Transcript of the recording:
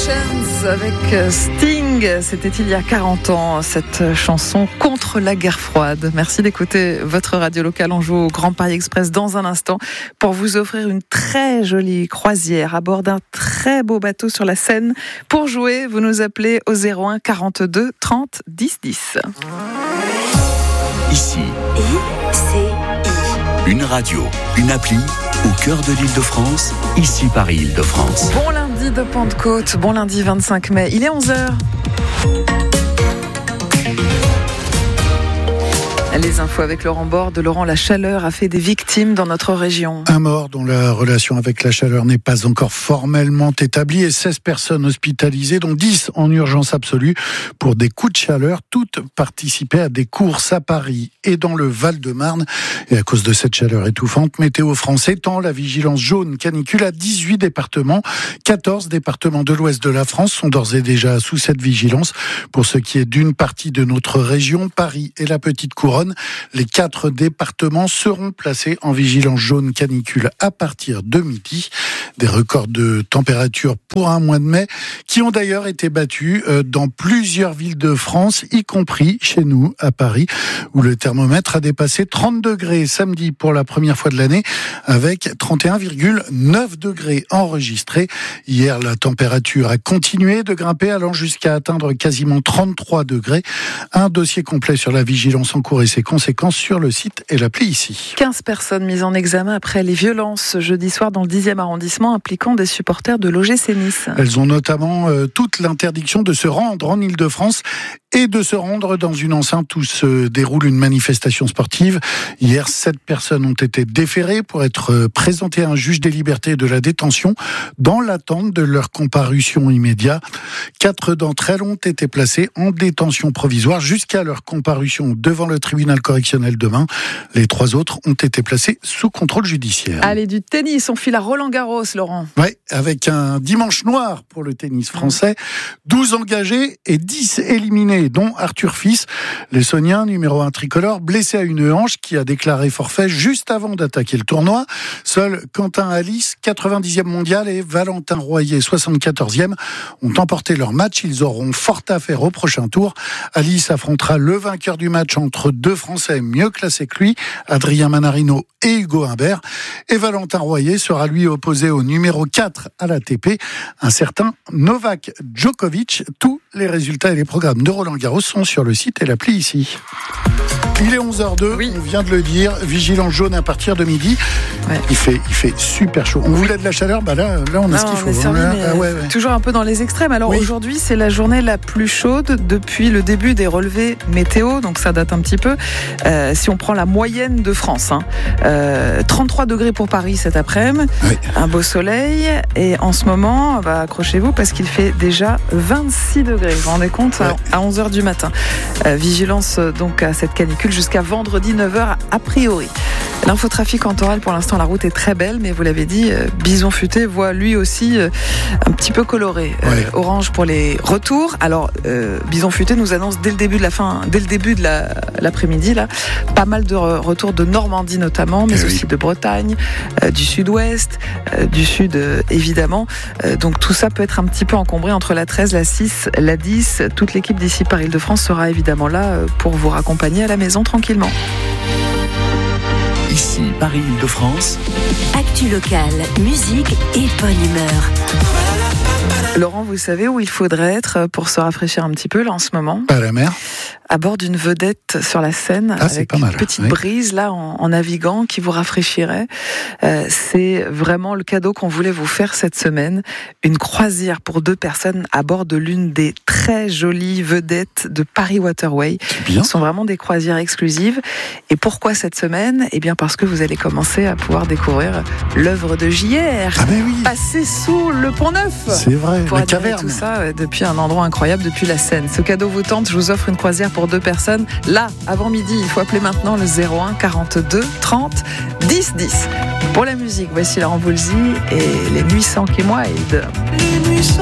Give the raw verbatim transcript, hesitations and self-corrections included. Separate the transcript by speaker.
Speaker 1: Oceans avec Sting, c'était il y a quarante ans, cette chanson contre la guerre froide. Merci d'écouter votre radio locale. On joue au Grand Paris Express dans un instant pour vous offrir une très jolie croisière à bord d'un très beau bateau sur la Seine. Pour jouer, vous nous appelez au zéro un quarante-deux trente dix dix.
Speaker 2: Ici,
Speaker 3: I C I.
Speaker 2: Une radio, une appli au cœur de l'Île-de-France, ici Paris-Île-de-France.
Speaker 1: Bon lundi de Pentecôte, bon lundi vingt-cinq mai, il est onze heures. Les infos avec Laurent Borde. Laurent, la chaleur a fait des victimes dans notre région.
Speaker 4: Un mort dont la relation avec la chaleur n'est pas encore formellement établie et seize personnes hospitalisées, dont dix en urgence absolue pour des coups de chaleur. Toutes participaient à des courses à Paris et dans le Val-de-Marne. Et à cause de cette chaleur étouffante, Météo France étend la vigilance jaune canicule à dix-huit départements. quatorze départements de l'ouest de la France sont d'ores et déjà sous cette vigilance. Pour ce qui est d'une partie de notre région, Paris et la Petite Couronne, les quatre départements seront placés en vigilance jaune canicule à partir de midi. Des records de température pour un mois de mai qui ont d'ailleurs été battus dans plusieurs villes de France, y compris chez nous à Paris, où le thermomètre a dépassé trente degrés samedi pour la première fois de l'année, avec trente et un virgule neuf degrés enregistrés. Hier, la température a continué de grimper, allant jusqu'à atteindre quasiment trente-trois degrés. Un dossier complet sur la vigilance en cours et ses conséquences sur le site et l'appli ici.
Speaker 1: quinze personnes mises en examen après les violences jeudi soir dans le dixième arrondissement impliquant des supporters de l'O G C Nice.
Speaker 4: Elles ont notamment euh, toute l'interdiction de se rendre en Île-de-France et de se rendre dans une enceinte où se déroule une manifestation sportive. Hier, sept personnes ont été déférées pour être présentées à un juge des libertés et de la détention dans l'attente de leur comparution immédiate. Quatre d'entre elles ont été placées en détention provisoire jusqu'à leur comparution devant le tribunal correctionnel demain. Les trois autres ont été placées sous contrôle judiciaire.
Speaker 1: Allez, du tennis, on file à Roland-Garros, Laurent.
Speaker 4: Oui, avec un dimanche noir pour le tennis français. douze engagés et dix éliminés, dont Arthur Fils, l'Essonien, numéro un tricolore, blessé à une hanche, qui a déclaré forfait juste avant d'attaquer le tournoi. Seuls Quentin Halys, quatre-vingt-dixième mondial, et Valentin Royer, soixante-quatorzième, ont emporté leur match. Ils auront fort à faire au prochain tour. Halys affrontera le vainqueur du match entre deux Français mieux classés que lui, Adrien Manarino et Hugo Humbert. Et Valentin Royer sera lui opposé au numéro quatre à l'A T P, un certain Novak Djokovic. Tous les résultats et les programmes de Roland-Garros sont sur le site et l'appli ici. Il est onze heures deux, oui. On vient de le dire, vigilance jaune à partir de midi. Ouais. Il fait, il fait super chaud. On voulait de la chaleur, bah là, là on a non, ce qu'il faut.
Speaker 1: Servi, hein. ah ouais, ouais. Toujours un peu dans les extrêmes. Alors oui. Aujourd'hui, c'est la journée la plus chaude depuis le début des relevés météo, donc ça date un petit peu. Euh, si on prend la moyenne de France, hein. euh, trente-trois degrés pour Paris cet après-midi, oui. Un beau soleil, et en ce moment, bah, accrochez-vous parce qu'il fait déjà vingt-six degrés. Vous vous rendez compte, ouais. à onze heures du matin. Euh, vigilance donc à cette canicule jusqu'à vendredi neuf heures a priori. L'infotrafic en temps réel, pour l'instant, la route est très belle, mais vous l'avez dit, euh, Bison Futé voit lui aussi euh, un petit peu coloré. Euh, ouais. Orange pour les retours. Alors, euh, Bison Futé nous annonce dès le début de la fin, dès le début de la, l'après-midi, là, pas mal de re- retours de Normandie notamment, mais eh aussi oui. de Bretagne, euh, du sud-ouest, euh, du sud euh, évidemment. Euh, donc tout ça peut être un petit peu encombré entre la treize, la six, la dix. Toute l'équipe d'ici par Île-de-France sera évidemment là euh, pour vous raccompagner à la maison tranquillement.
Speaker 2: Ici, Paris-Île-de-France.
Speaker 3: Actu locale, musique et bonne humeur.
Speaker 1: Laurent, vous savez où il faudrait être pour se rafraîchir un petit peu là en ce moment ?
Speaker 4: À la mer.
Speaker 1: À bord d'une vedette sur la Seine,
Speaker 4: ah,
Speaker 1: avec
Speaker 4: mal,
Speaker 1: une petite
Speaker 4: oui.
Speaker 1: brise là en, en naviguant qui vous rafraîchirait. Euh, c'est vraiment le cadeau qu'on voulait vous faire cette semaine. Une croisière pour deux personnes à bord de l'une des très jolies vedettes de Paris Waterway. Ce sont vraiment des croisières exclusives. Et pourquoi cette semaine ? Eh bien parce que vous allez commencer à pouvoir découvrir l'œuvre de J R,
Speaker 4: ah ben oui.
Speaker 1: passée sous le Pont Neuf.
Speaker 4: C'est vrai,
Speaker 1: pour
Speaker 4: la caverne.
Speaker 1: Tout ça euh, depuis un endroit incroyable, depuis la Seine. Ce cadeau vous tente, je vous offre une croisière pour deux personnes. Là, avant midi, il faut appeler maintenant le zéro un quarante-deux trente dix dix. Pour la musique, voici Laurent Voulzy et les Nuits sans Kim Wilde.